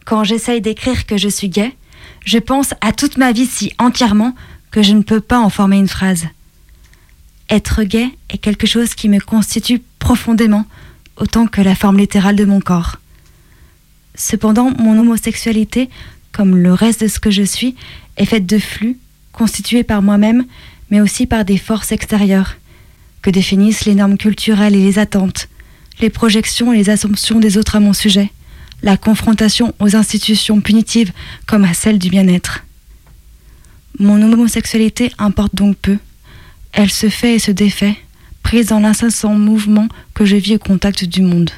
Quand j'essaye d'écrire que je suis gay, je pense à toute ma vie si entièrement que je ne peux pas en former une phrase. Être gay est quelque chose qui me constitue profondément, autant que la forme littérale de mon corps. Cependant, mon homosexualité, comme le reste de ce que je suis, est faite de flux, constitués par moi-même, mais aussi par des forces extérieures, que définissent les normes culturelles et les attentes, les projections et les assumptions des autres à mon sujet, la confrontation aux institutions punitives comme à celle du bien-être. Mon homosexualité importe donc peu. Elle se fait et se défait, prise dans l'incessant mouvement que je vis au contact du monde.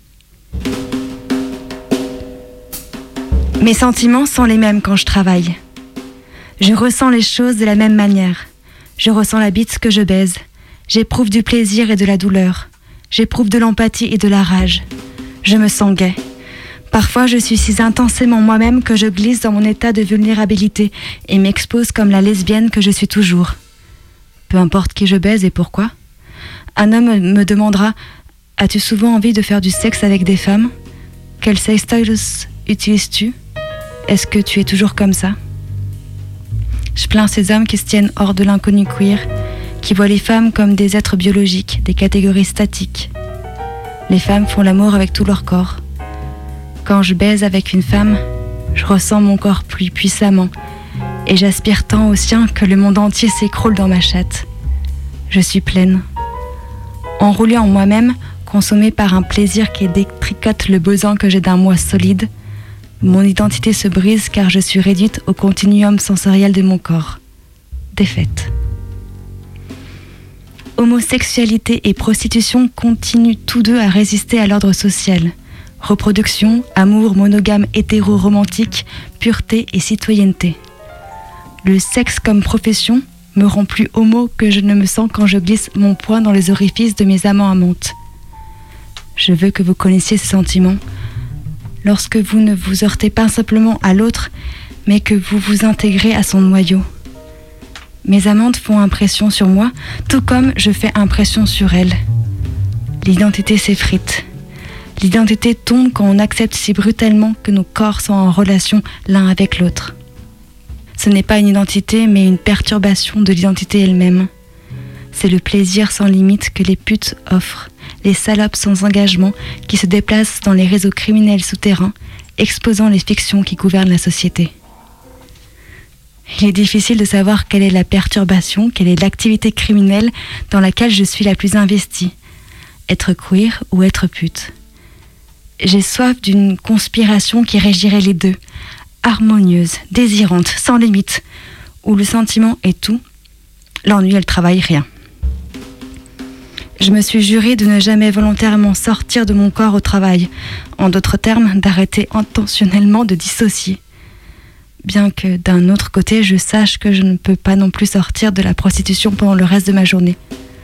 Mes sentiments sont les mêmes quand je travaille. Je ressens les choses de la même manière. Je ressens la bite que je baise. J'éprouve du plaisir et de la douleur. J'éprouve de l'empathie et de la rage. Je me sens gay. Parfois, je suis si intensément moi-même que je glisse dans mon état de vulnérabilité et m'expose comme la lesbienne que je suis toujours. Peu importe qui je baise et pourquoi. Un homme me demandera « As-tu souvent envie de faire du sexe avec des femmes ? Quel sex stylus utilises-tu ? Est-ce que tu es toujours comme ça ?» Je plains ces hommes qui se tiennent hors de l'inconnu queer, qui voient les femmes comme des êtres biologiques, des catégories statiques. Les femmes font l'amour avec tout leur corps. Quand je baise avec une femme, je ressens mon corps plus puissamment et j'aspire tant au sien que le monde entier s'écroule dans ma chatte. Je suis pleine. Enroulée en moi-même, consommée par un plaisir qui détricote le besoin que j'ai d'un moi solide, mon identité se brise car je suis réduite au continuum sensoriel de mon corps. Défaite. Homosexualité et prostitution continuent tous deux à résister à l'ordre social. Reproduction, amour monogame hétéro-romantique, pureté et citoyenneté. Le sexe comme profession me rend plus homo que je ne me sens quand je glisse mon poing dans les orifices de mes amants amantes. Je veux que vous connaissiez ces sentiments. Lorsque vous ne vous heurtez pas simplement à l'autre, mais que vous vous intégrez à son noyau. Mes amantes font impression sur moi, tout comme je fais impression sur elles. L'identité s'effrite. L'identité tombe quand on accepte si brutalement que nos corps sont en relation l'un avec l'autre. Ce n'est pas une identité, mais une perturbation de l'identité elle-même. C'est le plaisir sans limite que les putes offrent, les salopes sans engagement qui se déplacent dans les réseaux criminels souterrains, exposant les fictions qui gouvernent la société. Il est difficile de savoir quelle est la perturbation, quelle est l'activité criminelle dans laquelle je suis la plus investie. Être queer ou être pute. J'ai soif d'une conspiration qui régirait les deux, harmonieuse, désirante, sans limite, où le sentiment est tout, l'ennui et le travail rien. Je me suis juré de ne jamais volontairement sortir de mon corps au travail, en d'autres termes, d'arrêter intentionnellement de dissocier. Bien que d'un autre côté, je sache que je ne peux pas non plus sortir de la prostitution pendant le reste de ma journée.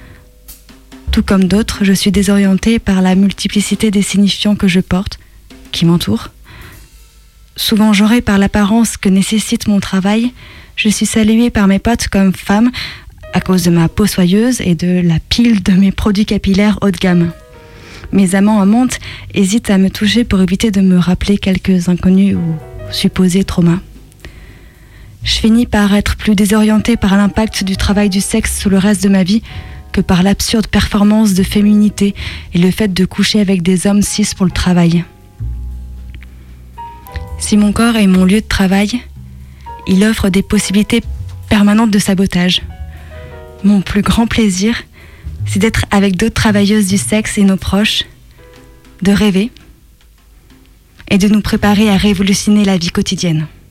Tout comme d'autres, je suis désorientée par la multiplicité des signifiants que je porte, qui m'entourent. Souvent jorée par l'apparence que nécessite mon travail, je suis saluée par mes potes comme femme à cause de ma peau soyeuse et de la pile de mes produits capillaires haut de gamme. Mes amants amantes hésitent à me toucher pour éviter de me rappeler quelques inconnus ou supposés traumas. Je finis par être plus désorientée par l'impact du travail du sexe sur le reste de ma vie que par l'absurde performance de féminité et le fait de coucher avec des hommes cis pour le travail. Si mon corps est mon lieu de travail, il offre des possibilités permanentes de sabotage. Mon plus grand plaisir, c'est d'être avec d'autres travailleuses du sexe et nos proches, de rêver et de nous préparer à révolutionner la vie quotidienne.